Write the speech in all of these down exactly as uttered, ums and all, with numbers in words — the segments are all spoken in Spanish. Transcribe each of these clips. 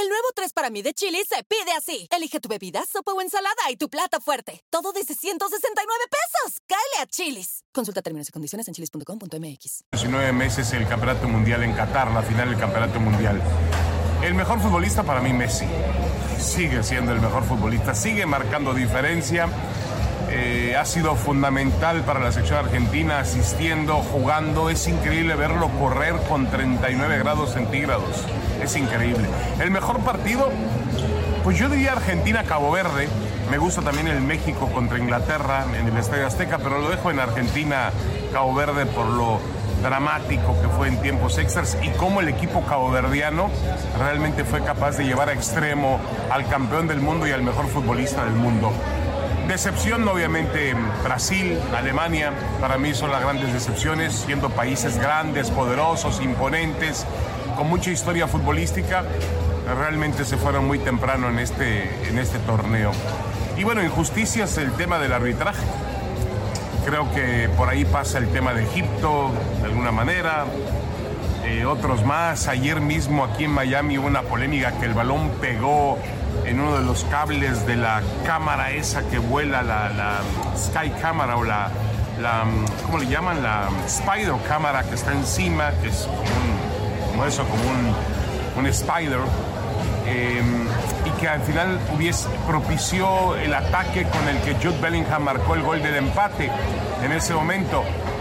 El nuevo tres para mí de Chili's se pide así. Elige tu bebida, sopa o ensalada y tu plato fuerte. Todo desde ciento sesenta y nueve pesos. ¡Cáele a Chili's! Consulta términos y condiciones en chilis punto com punto m x. diecinueve meses el Campeonato Mundial en Qatar, la final del Campeonato Mundial. El mejor futbolista para mí, Messi. Sigue siendo el mejor futbolista, sigue marcando diferencia. Eh, ha sido fundamental para la selección argentina, asistiendo, jugando. Es increíble verlo correr con treinta y nueve grados centígrados. Es increíble. El mejor partido, pues yo diría Argentina-Cabo Verde. Me gusta también el México contra Inglaterra en el Estadio Azteca, pero lo dejo en Argentina-Cabo Verde por lo dramático que fue en tiempos extras y cómo el equipo caboverdiano realmente fue capaz de llevar a extremo al campeón del mundo y al mejor futbolista del mundo. Decepción, obviamente, Brasil, Alemania, para mí son las grandes decepciones, siendo países grandes, poderosos, imponentes, con mucha historia futbolística, realmente se fueron muy temprano en este, en este torneo. Y bueno, injusticias, el tema del arbitraje. Creo que por ahí pasa el tema de Egipto, de alguna manera, eh, otros más. Ayer mismo aquí en Miami hubo una polémica que el balón pegó en uno de los cables de la cámara esa que vuela, la, la Sky Camera o la, la, ¿cómo le llaman? La Spider Cámara que está encima, que es como, un, como eso, como un, un Spider. Eh, y que al final hubiese, propició el ataque con el que Jude Bellingham marcó el gol del empate en ese momento.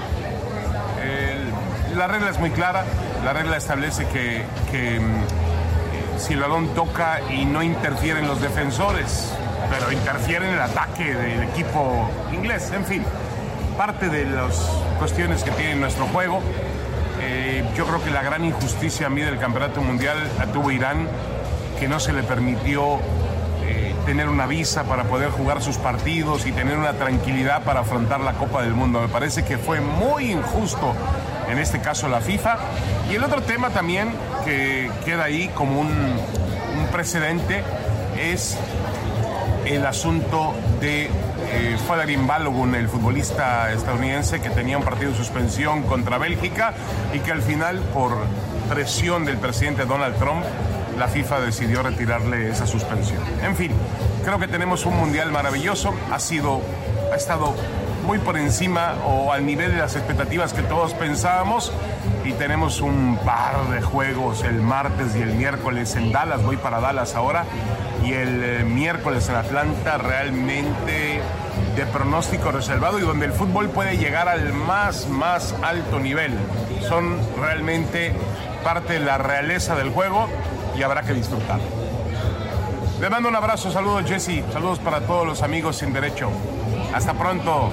El, la regla es muy clara, la regla establece que, que si el balón toca y no interfieren los defensores, pero interfiere en el ataque del equipo inglés, en fin, parte de las cuestiones que tiene nuestro juego. Eh, yo creo que la gran injusticia a mí del Campeonato Mundial la tuvo Irán, que no se le permitió eh, tener una visa para poder jugar sus partidos y tener una tranquilidad para afrontar la Copa del Mundo. Me parece que fue muy injusto en este caso la FIFA. Y el otro tema también que queda ahí como un, un precedente es el asunto de eh, Folarin Balogun, el futbolista estadounidense que tenía un partido de suspensión contra Bélgica y que al final, por presión del presidente Donald Trump, la FIFA decidió retirarle esa suspensión. En fin, creo que tenemos un mundial maravilloso. Ha sido, ha estado muy por encima o al nivel de las expectativas que todos pensábamos y tenemos un par de juegos el martes y el miércoles en Dallas. Voy para Dallas ahora y el eh, miércoles en Atlanta, realmente de pronóstico reservado y donde el fútbol puede llegar al más, más alto nivel. Son realmente parte de la realeza del juego y habrá que disfrutar. Le mando un abrazo, saludos Jesse, saludos para todos los amigos sin derecho. Hasta pronto.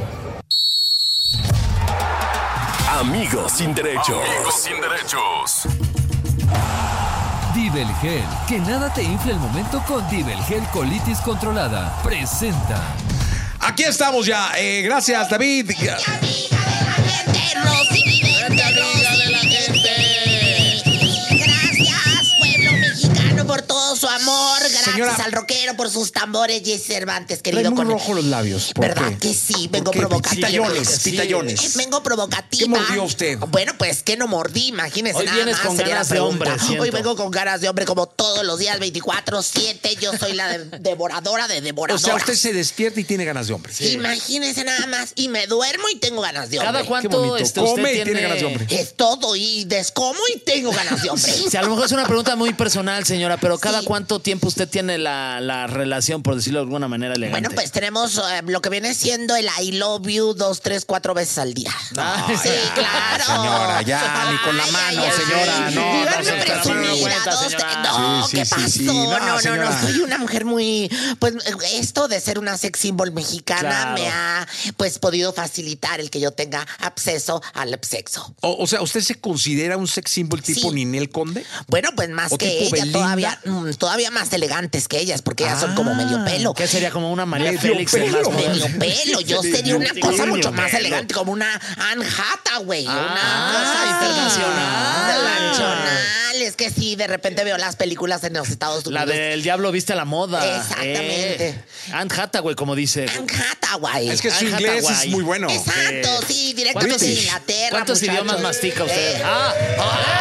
Amigos sin derecho. Amigos sin derechos. Dibelgel, que nada te infle el momento con Dibelgel Colitis Controlada. Presenta. Aquí estamos ya, eh, gracias David. Por todo su amor, gracias Señora, al rockero por sus tambores, Jesse Cervantes, querido. Trae muy con rojo los labios. ¿Por ¿Verdad qué? que sí? Vengo provocativa. Pitallones, pitallones. Sí, vengo provocativa. ¿Qué mordió usted? Bueno, pues que no mordí, imagínese. Hoy nada vienes más, con sería ganas la de hombre, pregunta. siento. Hoy vengo con ganas de hombre como todos los días, veinticuatro siete. Yo soy la de- devoradora de O devoradoras. sea, usted se despierta y tiene ganas de hombre. Sí. Imagínese nada más. Y me duermo y tengo ganas de hombre. ¿Cada Qué cuánto bonito. este, usted Come y tiene... tiene ganas de hombre. Es todo. Y descomo y tengo ganas de hombre. Sí, a lo mejor es una pregunta muy personal, señora, pero ¿cada Sí. cuánto tiempo usted tiene la, la relación, por decirlo de alguna manera elegante? Bueno, pues tenemos eh, lo que viene siendo el I love you dos, tres, cuatro veces al día. Ay, sí, ya, claro. señora, ya, ni con la Ay, mano, ay, señora, ay. no, no, Díganme se está presumida, dando cuenta, dos, señora. tres- No, Sí, ¿qué sí, pasó? sí, sí. No, No, no, no, señora. soy una mujer muy... Pues esto de ser una sex symbol mexicana Claro. me ha pues podido facilitar el que yo tenga acceso al sexo. O, o sea, ¿usted se considera un sex symbol tipo Sí. Ninel Conde? Bueno, pues más ¿O que tipo ella, Belinda? todavía, mm, todavía más elegantes que ellas, porque ellas son como Ah. medio pelo. ¿Qué sería como una María Medio Félix en pelo. más Medio pelo, yo sería una cosa Medio mucho más pelo. elegante, como una Anne Hathaway, Ah, una cosa internacional. internacional. Es que sí, de repente veo las películas en los Estados La Unidos. del Diablo viste a la moda. Exactamente. Eh, Anne Hathaway, como dice. Anne Hathaway. Es que su Anne inglés Hathaway. es muy bueno. Exacto, sí, directo ¿Cuántos, de Inglaterra. ¿cuántos muchachos. idiomas mastica usted? Eh, Ah,